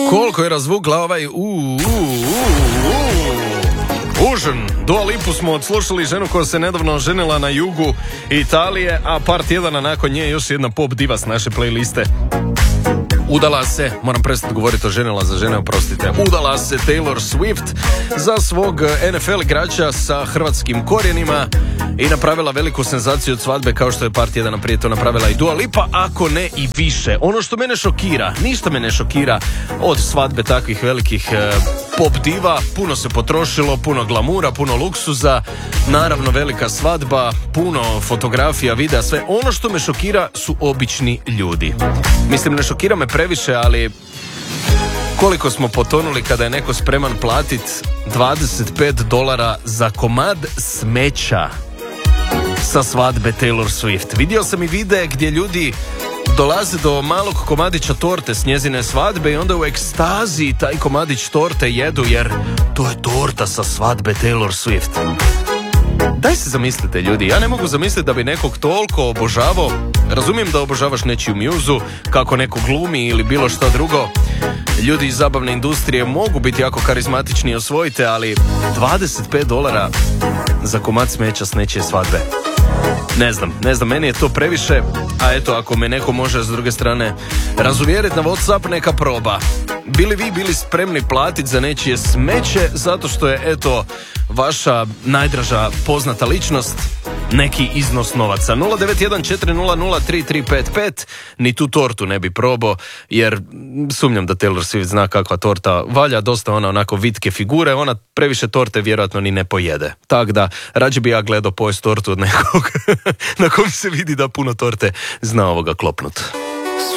Koliko je razvukla ovaj užin. Dua Lipu smo odslušali, ženu koja se nedavno oženila na jugu Italije, a par tjedana nakon nje još jedna pop diva s naše playliste. Udala se, moram prestati govoriti oženila za žene, oprostite. Udala se Taylor Swift za svog NFL igrača sa hrvatskim korijenima i napravila veliku senzaciju od svadbe, kao što je par tjedana prije to napravila i Dua Lipa, ako ne i više. Ono što mene šokira, ništa me ne šokira od svadbe takvih velikih pop diva. Puno se potrošilo, puno glamura, puno luksuza, naravno velika svadba, puno fotografija, videa, sve. Ono što me šokira su obični ljudi. Mislim, ne šokira me previše, ali koliko smo potonuli kada je neko spreman platiti $25 za komad smeća sa svadbe Taylor Swift. Vidio sam i videe gdje ljudi dolaze do malog komadića torte s njezine svadbe i onda u ekstazi taj komadić torte jedu, jer to je torta sa svadbe Taylor Swift. Daj se zamislite, ljudi, ja ne mogu zamisliti da bi nekog toliko obožavao. Razumijem da obožavaš nečiju mjuzu, kako neko glumi ili bilo šta drugo. Ljudi iz zabavne industrije mogu biti jako karizmatični i osvojite, ali $25 za komad smeća s nečije svadbe. Ne znam, meni je to previše, a eto, ako me neko može s druge strane razuvjeriti na WhatsApp, neka proba. Bili vi bili spremni platiti za nečije smeće zato što je, eto, vaša najdraža poznata ličnost neki iznos novaca? 091400335, ni tu tortu ne bi probao, jer sumnjam da Taylor Swift zna kakva torta valja, dosta ona onako vitke figure, ona previše torte vjerojatno ni ne pojede. Tako da, rađe bi ja gledao pojest tortu od nekog na kom se vidi da puno torte zna ovoga klopnut.